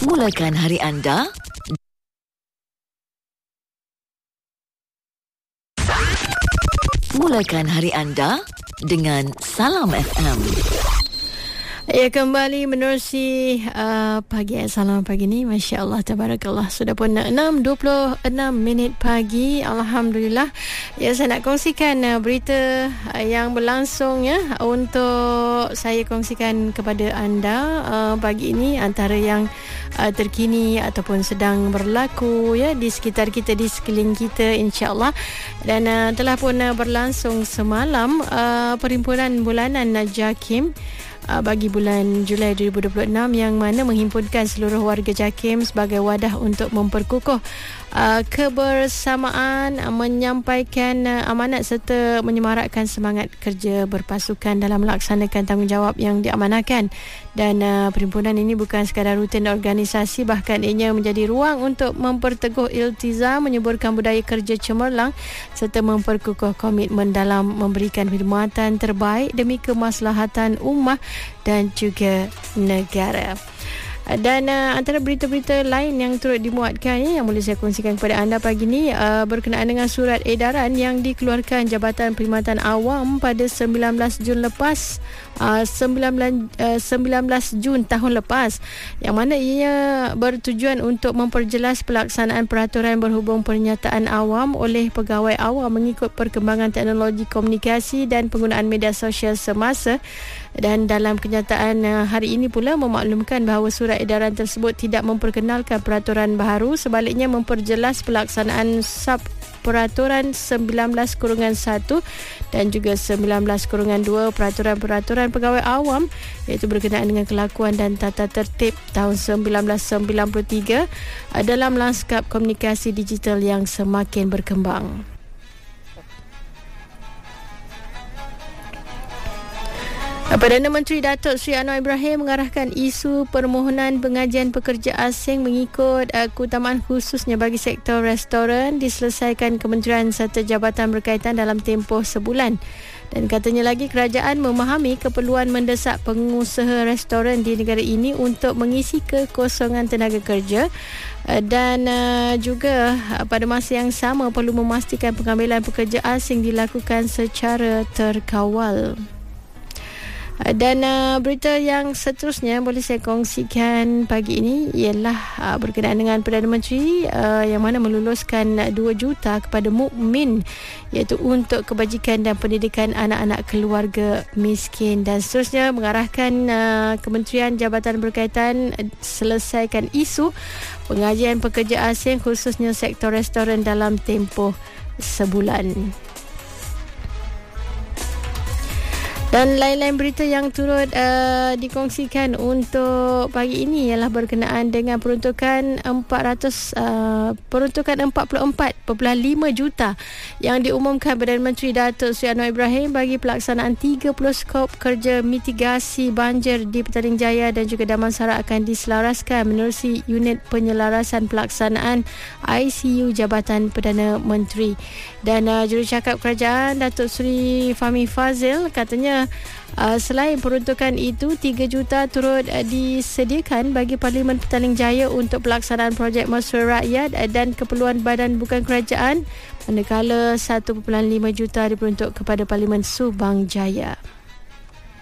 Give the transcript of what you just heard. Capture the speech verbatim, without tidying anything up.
Mulakan hari anda Mulakan hari anda dengan Salam F M. Ya, kembali menerusi uh, pagi Salam pagi ni. Masya Allah, tabarakallah. Sudah pun enam dua puluh enam minit pagi. Alhamdulillah. Ya, saya nak kongsikan uh, berita uh, yang berlangsung ya, untuk saya kongsikan kepada anda uh, pagi ini, antara yang uh, terkini ataupun sedang berlaku ya di sekitar kita, di sekeliling kita, insya-Allah. Dan uh, telah pun uh, berlangsung semalam uh, perhimpunan bulanan uh, JAKIM bagi bulan Julai dua ribu dua puluh enam, yang mana menghimpunkan seluruh warga JAKIM sebagai wadah untuk memperkukuh uh, kebersamaan, uh, menyampaikan uh, amanat serta menyemarakkan semangat kerja berpasukan dalam melaksanakan tanggungjawab yang diamanahkan. Dan uh, perhimpunan ini bukan sekadar rutin organisasi, bahkan ianya menjadi ruang untuk memperteguh iltizam, menyuburkan budaya kerja cemerlang serta memperkukuh komitmen dalam memberikan khidmatan terbaik demi kemaslahatan ummah dan juga negara. Dan uh, antara berita-berita lain yang turut dimuatkan ya, yang boleh saya kongsikan kepada anda pagi ni, uh, berkenaan dengan surat edaran yang dikeluarkan Jabatan Perkhidmatan Awam pada sembilan belas Jun lepas, uh, sembilan belas Jun tahun lepas, yang mana ia bertujuan untuk memperjelas pelaksanaan peraturan berhubung pernyataan awam oleh pegawai awam mengikut perkembangan teknologi komunikasi dan penggunaan media sosial semasa. Dan dalam kenyataan uh, hari ini pula memaklumkan bahawa surat edaran tersebut tidak memperkenalkan peraturan baharu, sebaliknya memperjelas pelaksanaan sub peraturan sembilan belas satu dan juga sembilan belas dua peraturan-peraturan pegawai awam, iaitu berkenaan dengan kelakuan dan tata tertib tahun sembilan belas sembilan puluh tiga uh, dalam lanskap komunikasi digital yang semakin berkembang. Perdana Menteri Datuk Seri Anwar Ibrahim mengarahkan isu permohonan pengajian pekerja asing mengikut uh, keutamaan khususnya bagi sektor restoran diselesaikan kementerian serta jabatan berkaitan dalam tempoh sebulan. Dan katanya lagi, kerajaan memahami keperluan mendesak pengusaha restoran di negara ini untuk mengisi kekosongan tenaga kerja, dan uh, juga uh, pada masa yang sama perlu memastikan pengambilan pekerja asing dilakukan secara terkawal. Dan uh, berita yang seterusnya boleh saya kongsikan pagi ini ialah uh, berkenaan dengan Perdana Menteri uh, yang mana meluluskan dua juta kepada mukmin, iaitu untuk kebajikan dan pendidikan anak-anak keluarga miskin. Dan seterusnya mengarahkan uh, Kementerian Jabatan berkaitan uh, selesaikan isu pengajian pekerja asing khususnya sektor restoran dalam tempoh sebulan. Dan lain-lain berita yang turut uh, dikongsikan untuk pagi ini ialah berkenaan dengan peruntukan empat ratus uh, peruntukan empat puluh empat perpuluhan lima juta yang diumumkan Perdana Menteri Datuk Seri Anwar Ibrahim bagi pelaksanaan tiga puluh skop kerja mitigasi banjir di Petaling Jaya dan juga Damansara akan diselaraskan menerusi unit penyelarasan pelaksanaan I C U Jabatan Perdana Menteri. Dan uh, jurucakap kerajaan Datuk Seri Fahmi Fazil katanya Uh, selain peruntukan itu, tiga juta turut uh, disediakan bagi Parlimen Petaling Jaya untuk pelaksanaan projek mesra rakyat uh, dan keperluan badan bukan kerajaan, manakala satu perpuluhan lima juta diperuntuk kepada Parlimen Subang Jaya.